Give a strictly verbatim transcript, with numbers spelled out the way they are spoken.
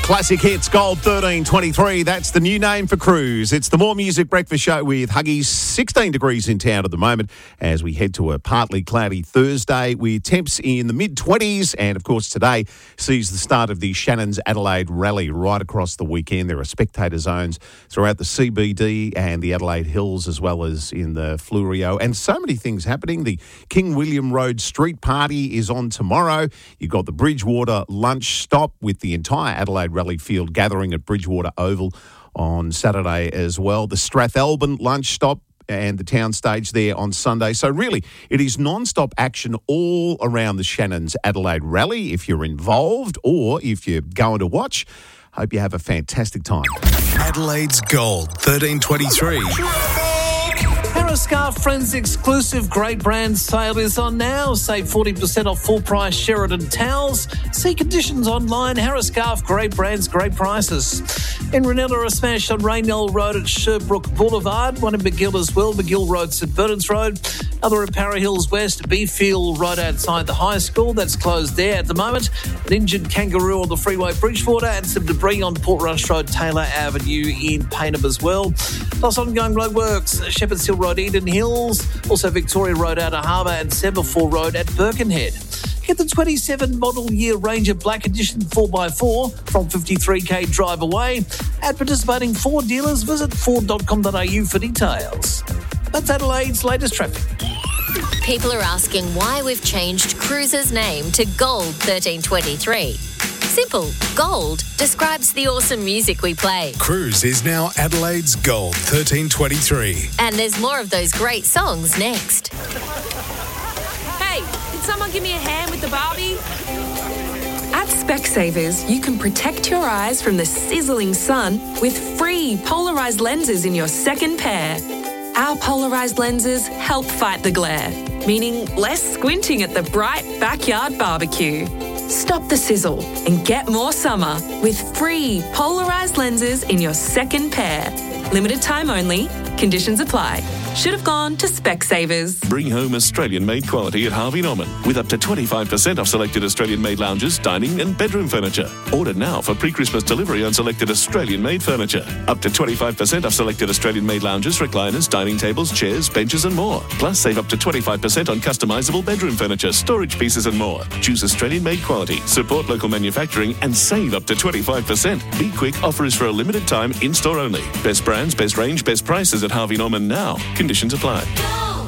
Classic hits, Gold thirteen twenty-three. That's the new name for Cruise. It's the More Music Breakfast Show with Huggies. sixteen degrees in town at the moment as we head to a partly cloudy Thursday with temps in the mid-twenties. And, of course, today sees the start of the Shannon's Adelaide Rally right across the weekend. There are spectator zones throughout the C B D and the Adelaide Hills as well as in the Flurio. And so many things happening. The King William Road Street Party is on tomorrow. You've got the Bridgewater lunch stop with the entire Adelaide Rally field gathering at Bridgewater Oval on Saturday as well. The Strathalbyn lunch stop and the town stage there on Sunday. So really, it is non-stop action all around the Shannon's Adelaide Rally. If you're involved or if you're going to watch, hope you have a fantastic time. Adelaide's Gold thirteen twenty-three. Harris-Scarfe Friends exclusive great brand sale is on now. Save forty percent off full price Sheridan towels. See conditions online. Harris-Scarfe, great brands, great prices. In Ranella, a smash on Raynell Road at Sherbrooke Boulevard. One in McGill as well, McGill Road, St Bernard's Road. Other at Para Hills West, Beefield Road outside the high school. That's closed there at the moment. An injured kangaroo on the freeway Bridgewater and some debris on Portrush Road, Taylor Avenue in Payneham as well. Plus ongoing roadworks, Shepherd's Hill Road, Eden Hills. Also Victoria Road, Outer Harbour and Semaphore Road at Birkenhead. Get the twenty-seven model year Ranger Black Edition four by four from fifty-three k drive away. At participating Ford dealers, visit ford dot com dot a u for details. That's Adelaide's latest traffic. People are asking why we've changed Cruise's name to Gold thirteen twenty-three. Simple. Gold describes the awesome music we play. Cruise is now Adelaide's Gold thirteen twenty-three. And there's more of those great songs next. Hey, can someone give me a hand with the Barbie? At Specsavers, you can protect your eyes from the sizzling sun with free polarised lenses in your second pair. Our polarised lenses help fight the glare, meaning less squinting at the bright backyard barbecue. Stop the sizzle and get more summer with free polarised lenses in your second pair. Limited time only. Conditions apply. Should have gone to Specsavers. Bring home Australian-made quality at Harvey Norman with up to twenty-five percent off selected Australian-made lounges, dining and bedroom furniture. Order now for pre-Christmas delivery on selected Australian-made furniture. Up to twenty-five percent off selected Australian-made lounges, recliners, dining tables, chairs, benches and more. Plus, save up to twenty-five percent on customisable bedroom furniture, storage pieces and more. Choose Australian-made quality, support local manufacturing and save up to twenty-five percent. Be quick, offer is for a limited time, in-store only. Best brands, best range, best prices at Harvey Norman now. Conditions apply.